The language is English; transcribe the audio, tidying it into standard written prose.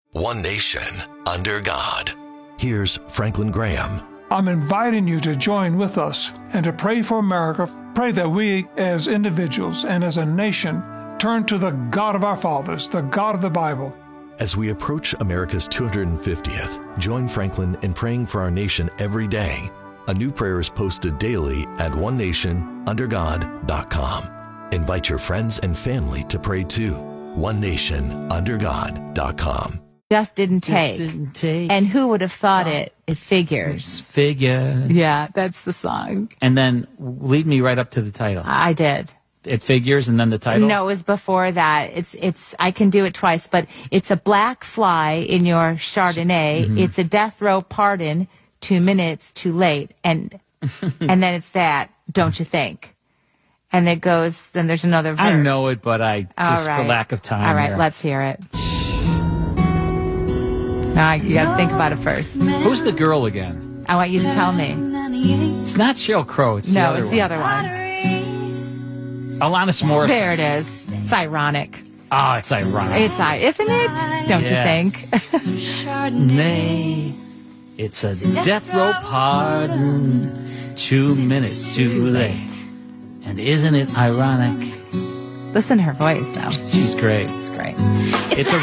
One nation, under God. Here's Franklin Graham. I'm inviting you to join with us and to pray for America. Pray that we as individuals and as a nation turn to the God of our fathers, the God of the Bible. As we approach America's 250th, join Franklin in praying for our nation every day. A new prayer is posted daily at onenationundergod.com. Invite your friends and family to pray too. onenationundergod.com. Just didn't take. And who would have thought it? It figures. Figures. Yeah, that's the song. And then lead me right up to the title. I did. It figures and then the title? No, it was before that. It's I can do it twice, but it's a black fly in your Chardonnay. Mm-hmm. It's a death row pardon, 2 minutes too late. And and then it's that, don't you think? And it goes, then there's another verse. I know it, but for lack of time. All right, let's hear it. Now, you got to think about it first. Who's the girl again? I want you to tell me. It's not Sheryl Crow. It's the other one. Alanis Morissette. There it is. It's ironic. Oh, it's ironic. Isn't it? Don't you think? Nay, it's a death row pardon, 2 minutes too late. And isn't it ironic? Listen to her voice now. She's great. It's great. It's a